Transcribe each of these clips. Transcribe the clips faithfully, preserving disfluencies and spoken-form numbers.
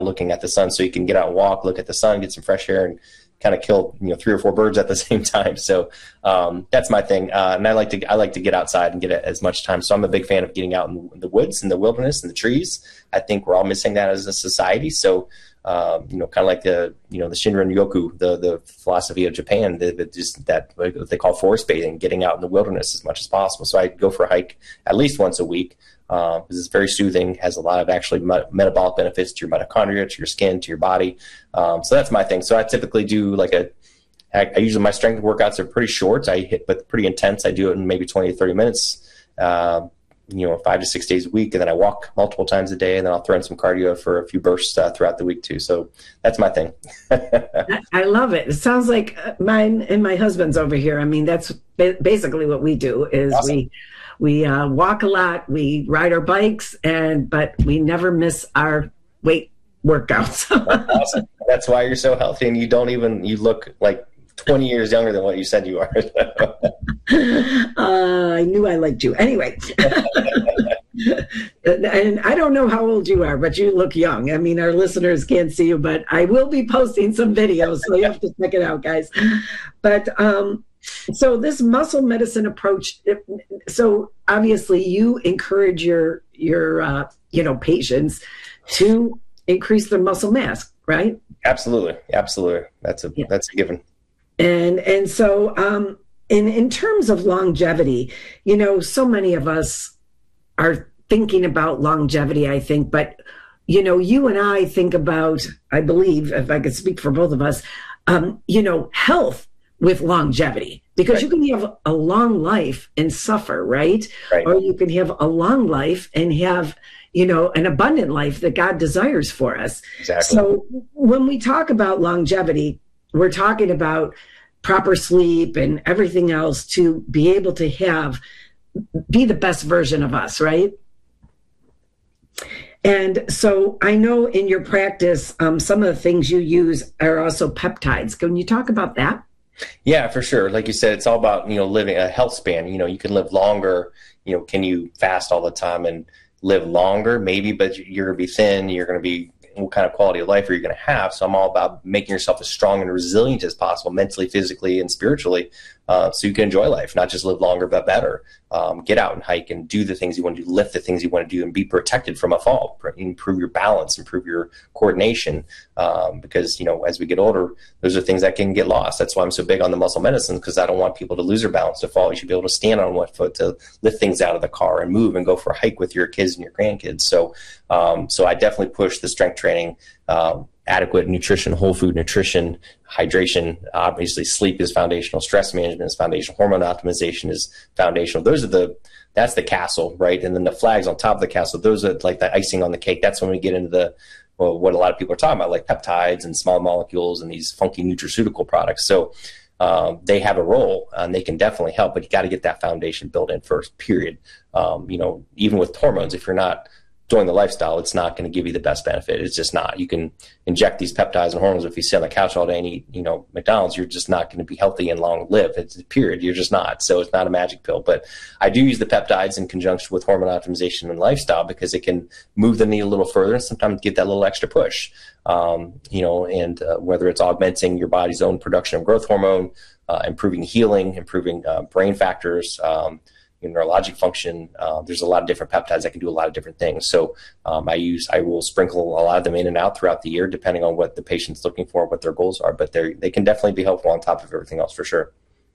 looking at the sun, so you can get out and walk, look at the sun, get some fresh air, and kind of kill, you know, three or four birds at the same time. So um, that's my thing. Uh, and I like to, I like to get outside and get as much time. So I'm a big fan of getting out in the woods and the wilderness and the trees. I think we're all missing that as a society. So, um, you know, kind of like the, you know, the Shinrin Yoku, the, the philosophy of Japan, the, the, just that what they call forest bathing, getting out in the wilderness as much as possible. So I go for a hike at least once a week. Uh, because it's very soothing, has a lot of actually me- metabolic benefits to your mitochondria, to your skin, to your body. Um, so that's my thing. So I typically do like a, I, I usually, my strength workouts are pretty short. I hit, but pretty intense. I do it in maybe twenty to thirty minutes, uh, you know, five to six days a week. And then I walk multiple times a day, and then I'll throw in some cardio for a few bursts uh, throughout the week too. So that's my thing. I love it. It sounds like mine and my husband's over here. I mean, that's basically what we do is awesome. we, We uh, walk a lot, we ride our bikes, and but we never miss our weight workouts. That's awesome. That's why you're so healthy, and you don't even, you look like twenty years younger than what you said you are. uh, I knew I liked you. Anyway, and I don't know how old you are, but you look young. I mean, our listeners can't see you, but I will be posting some videos, so you have to check it out, guys. But um so this muscle medicine approach, so obviously you encourage your, your uh, you know, patients to increase their muscle mass, right? Absolutely. Absolutely. That's a, yeah. that's a given. And, and so um, in, in terms of longevity, you know, so many of us are thinking about longevity, I think, but, you know, you and I think about, I believe, if I could speak for both of us, um, you know, health with longevity, because right. you can have a long life and suffer, right? right? Or you can have a long life and have, you know, an abundant life that God desires for us. Exactly. So when we talk about longevity, we're talking about proper sleep and everything else to be able to have, be the best version of us, right? And so I know in your practice, um, some of the things you use are also peptides. Can you talk about that? Yeah, for sure. Like you said, it's all about, you know, living a health span. You know, you can live longer. You know, can you fast all the time and live longer? Maybe, but you're going to be thin. You're going to be, what kind of quality of life are you going to have? So I'm all about making yourself as strong and resilient as possible, mentally, physically, and spiritually, uh, so you can enjoy life, not just live longer, but better. Um, get out and hike and do the things you want to do, lift the things you want to do, and be protected from a fall. Improve your balance, improve your coordination, um, because, you know, as we get older, those are things that can get lost. That's why I'm so big on the muscle medicine, because I don't want people to lose their balance, to fall. You should be able to stand on one foot, to lift things out of the car and move and go for a hike with your kids and your grandkids. So, um, so I definitely push the strength training, um, adequate nutrition, whole food nutrition, hydration. Obviously, sleep is foundational. Stress management is foundational. Hormone optimization is foundational. Those are the, that's the castle, right? And then the flags on top of the castle, those are like the icing on the cake. That's when we get into the, well, what a lot of people are talking about, like peptides and small molecules and these funky nutraceutical products. So um, they have a role and they can definitely help, but you got to get that foundation built in first, period. Um, you know, even with hormones, if you're not doing the lifestyle, it's not going to give you the best benefit. It's just not. You can inject these peptides and hormones. If you sit on the couch all day and eat, you know, McDonald's, you're just not going to be healthy and long live. It's a period. You're just not. So it's not a magic pill. But I do use the peptides in conjunction with hormone optimization and lifestyle, because it can move the needle a little further and sometimes get that little extra push. Um, you know, and uh, whether it's augmenting your body's own production of growth hormone, uh, improving healing, improving uh, brain factors, um, neurologic function. Uh, there's a lot of different peptides that can do a lot of different things. So um, I use, I will sprinkle a lot of them in and out throughout the year, depending on what the patient's looking for, what their goals are. But they they can definitely be helpful on top of everything else for sure.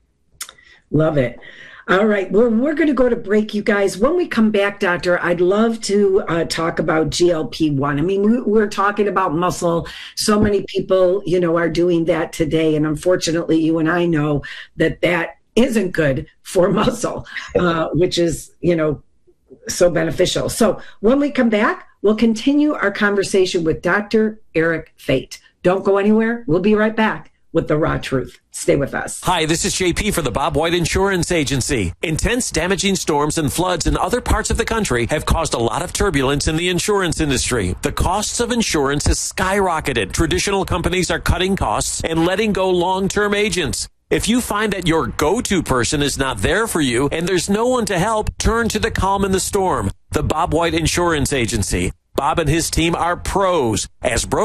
Love it. All right. Well, we're going to go to break, you guys. When we come back, Doctor, I'd love to uh, talk about G L P one. I mean, we, we're talking about muscle. So many people, you know, are doing that today. And unfortunately, you and I know that that isn't good for muscle, uh, which is, you know, so beneficial. So when we come back, we'll continue our conversation with Doctor Eric Fate. Don't go anywhere. We'll be right back with the raw truth. Stay with us. Hi, this is J P for the Bob White Insurance Agency. Intense damaging storms and floods in other parts of the country have caused a lot of turbulence in the insurance industry. The costs of insurance has skyrocketed. Traditional companies are cutting costs and letting go long-term agents. If you find that your go-to person is not there for you and there's no one to help, turn to the calm in the storm. The Bob White Insurance Agency. Bob and his team are pros as brokers.